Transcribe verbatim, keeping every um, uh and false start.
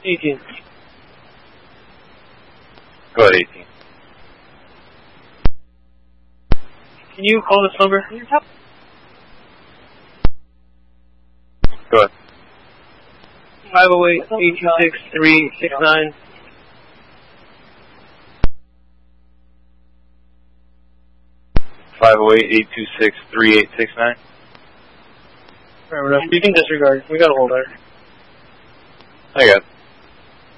eighteen. Go ahead, eighteen. Can you call this number? Go ahead. five oh eight, eight two six, three eight six nine. five oh eight, eight two six, three eight six nine. Alright, you can disregard. We got a hold there. I got it.